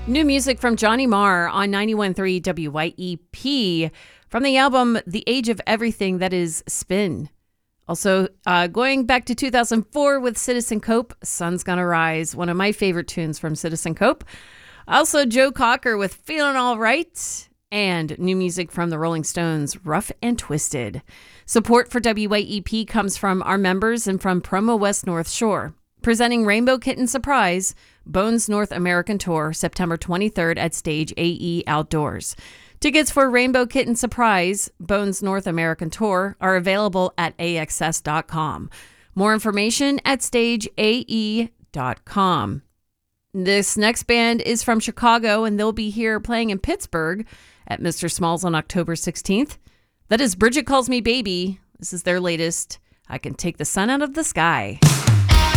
New music from Johnny Marr on 91.3 WYEP from the album The Age of Everything That Is Spin. Also, going back to 2004 with Citizen Cope, Sun's Gonna Rise, one of my favorite tunes from Citizen Cope. Also, Joe Cocker with Feeling All Right, and new music from the Rolling Stones, Rough and Twisted. Support for WYEP comes from our members and from Promo West North Shore. Presenting Rainbow Kitten Surprise, Bones North American Tour, September 23rd at Stage AE Outdoors. Tickets for Rainbow Kitten Surprise, Bones North American Tour are available at AXS.com. More information at StageAE.com. This next band is from Chicago, and they'll be here playing in Pittsburgh at Mr. Smalls on October 16th. That is Bridget Calls Me Baby. This is their latest, I Can Take the Sun Out of the Sky.